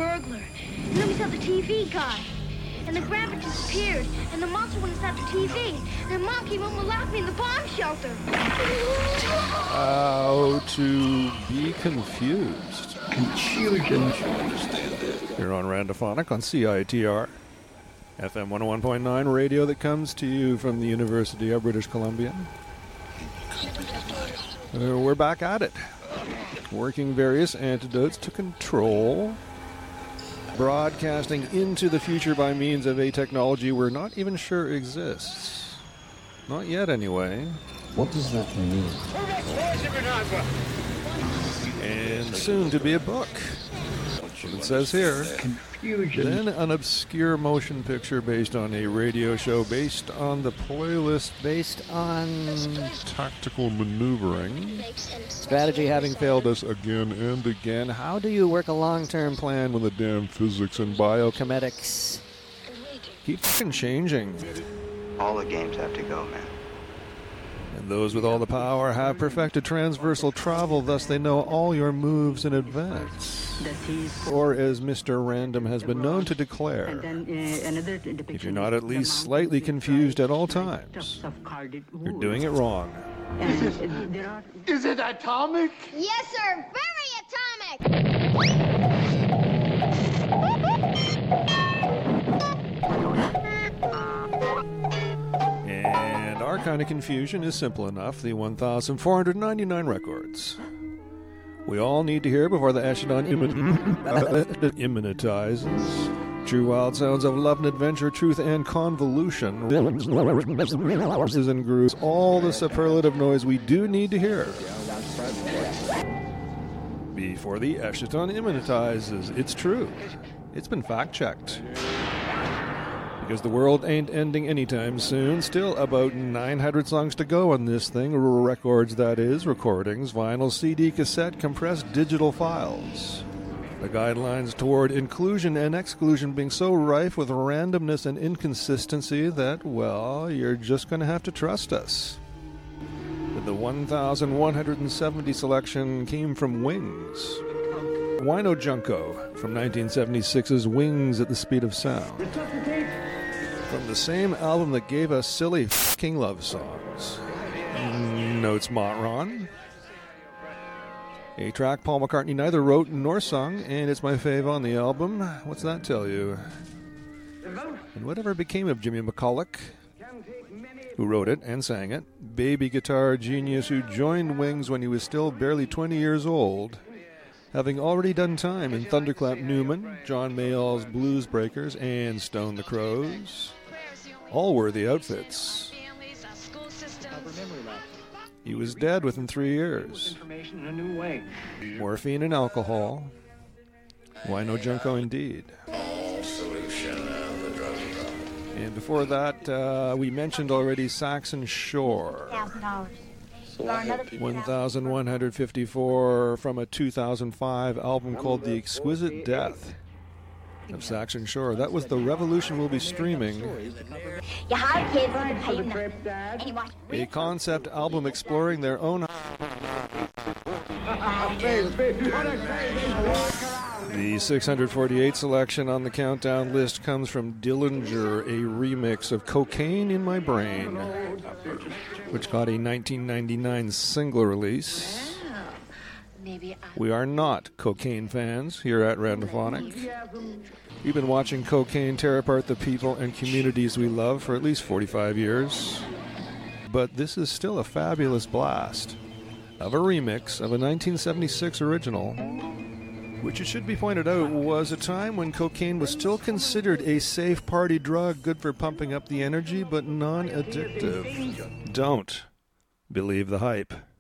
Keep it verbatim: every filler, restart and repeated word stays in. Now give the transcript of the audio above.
burglar. And then we saw the T V guy. And the grandpa disappeared. And the monster went inside the T V. And Mom came home and locked me in the bomb shelter. How to be confused. Confusion. Here on Randophonic on C I T R. F M one oh one point nine radio that comes to you from the University of British Columbia. Uh, we're back at it. Working various antidotes to control. Broadcasting into the future by means of a technology we're not even sure exists. Not yet, anyway. What does that mean? And soon to be a book. It says here. Confusion. Then an obscure motion picture based on a radio show based on the playlist based on tactical maneuvering. Strategy having failed us again and again. How do you work a long-term plan when the damn physics and biochemetics keep fucking changing? All the games have to go, man. And those with all the power have perfected transversal travel, thus they know all your moves in advance. Or as Mister Random has been known to declare, if you're not at least slightly confused at all times, you're doing it wrong. Is it atomic? Yes, sir. Very atomic. And our kind of confusion is simple enough. The one thousand four hundred ninety-nine records we all need to hear before the Eshadon immanentizes. True wild sounds of love and adventure, truth and convolution. And grooves, all the superlative noise we do need to hear before the Eshadon immanentizes. It's true. It's been fact-checked. Because the world ain't ending anytime soon. Still about nine hundred songs to go on this thing. Records, that is. Recordings, vinyl, C D, cassette, compressed digital files. The guidelines toward inclusion and exclusion being so rife with randomness and inconsistency that, well, you're just going to have to trust us. The one thousand one hundred seventy selection came from Wings. Wino Junko from nineteen seventy-six's Wings at the Speed of Sound. From the same album that gave us silly f***ing love songs. Notes Montron. A track Paul McCartney neither wrote nor sung, and it's my fave on the album. What's that tell you? And whatever became of Jimmy McCulloch, who wrote it and sang it, baby guitar genius who joined Wings when he was still barely twenty years old, having already done time in Thunderclap Newman, John Mayall's Blues Breakers, and Stone the Crows. All worthy outfits. He was dead within three years. Morphine and alcohol. Wino Junko indeed. And before that, uh, we mentioned already Saxon Shore. one thousand one hundred fifty-four from a two thousand five album called The Exquisite Death of Saxon Shore. That was The Revolution Will Be Streaming. A concept album exploring their own... The six hundred forty-eight selection on the countdown list comes from Dillinger, a remix of Cocaine in My Brain, which got a nineteen ninety-nine single release. We are not Cocaine fans here at Randophonic. We've been watching Cocaine tear apart the people and communities we love for at least forty-five years. But this is still a fabulous blast of a remix of a nineteen seventy-six original, which, it should be pointed out, was a time when cocaine was still considered a safe party drug, good for pumping up the energy, but non-addictive. Don't believe the hype.